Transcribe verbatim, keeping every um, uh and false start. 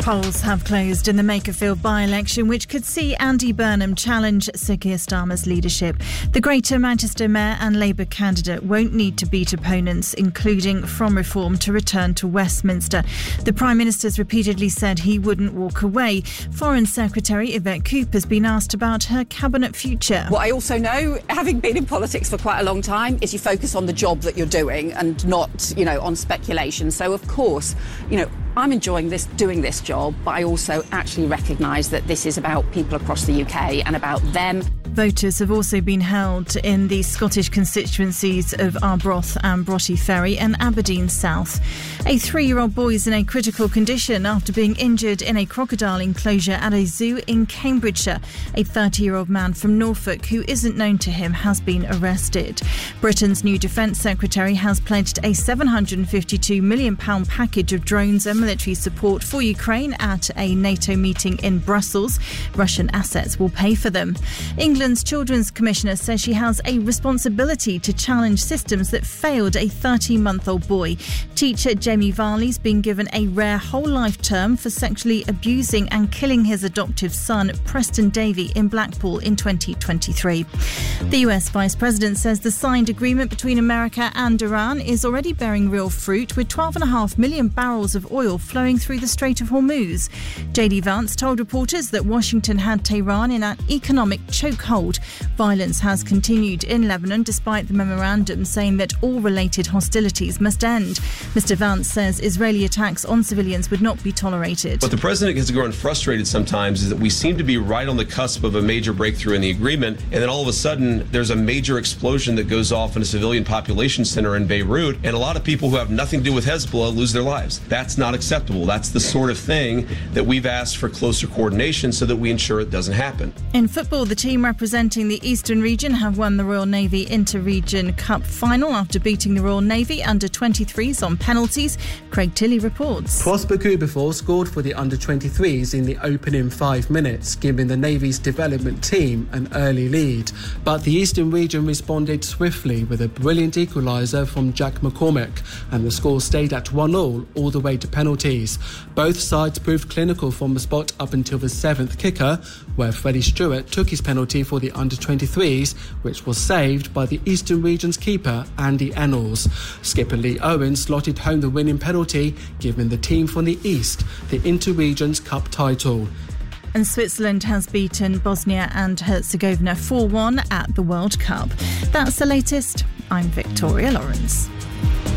Polls have closed in the Makerfield by-election, which could see Andy Burnham challenge Sir Keir Starmer's leadership. The Greater Manchester Mayor and Labour candidate won't need to beat opponents, including From Reform, to return to Westminster. The Prime Minister's repeatedly said he wouldn't walk away. Foreign Secretary Yvette Cooper has been asked about her cabinet future. What I also know, having been in politics for quite a long time, is you focus on the job that you're doing and not, you know, on speculation. So, of course, you know, I'm enjoying this, doing this job, but I also actually recognise that this is about people across the U K and about them. Voters have also been held in the Scottish constituencies of Arbroath and Broughty Ferry and Aberdeen South. A three-year-old boy is in a critical condition after being injured in a crocodile enclosure at a zoo in Cambridgeshire. A thirty-year-old man from Norfolk who isn't known to him has been arrested. Britain's new Defence Secretary has pledged a seven hundred fifty-two million pounds package of drones and military support for Ukraine at a NATO meeting in Brussels. Russian assets will pay for them. England's Children's Commissioner says she has a responsibility to challenge systems that failed a thirteen-month-old boy. Teacher Jamie Varley's been given a rare whole-life term for sexually abusing and killing his adoptive son, Preston Davey, in Blackpool in twenty twenty-three. The U S Vice President says the signed agreement between America and Iran is already bearing real fruit, with twelve point five million barrels of oil flowing through the Strait of Hormuz. J D Vance told reporters that Washington had Tehran in an economic chokehold. Violence has continued in Lebanon despite the memorandum saying that all related hostilities must end. Mister Vance says Israeli attacks on civilians would not be tolerated. What the president has grown frustrated sometimes is that we seem to be right on the cusp of a major breakthrough in the agreement, and then all of a sudden there's a major explosion that goes off in a civilian population center in Beirut, and a lot of people who have nothing to do with Hezbollah lose their lives. That's not acceptable. That's the sort of thing that we've asked for closer coordination so that we ensure it doesn't happen. In football, the team representing the Eastern region have won the Royal Navy Inter-Region Cup final after beating the Royal Navy under twenty-threes on penalties. Craig Tilley reports. Prosper Kuberfor scored for the under twenty-threes in the opening five minutes, giving the Navy's development team an early lead. But the Eastern region responded swiftly with a brilliant equaliser from Jack McCormack, and the score stayed at one all all the way to penalties. Both sides proved clinical from the spot up until the seventh kicker, where Freddie Stewart took his penalty for the under twenty-threes, which was saved by the Eastern region's keeper Andy Ennals. Skipper Lee Owen slotted home the winning penalty, giving the team from the East the Inter-Regions Cup title. And Switzerland has beaten Bosnia and Herzegovina four one at the World Cup. That's the latest. I'm Victoria Lawrence.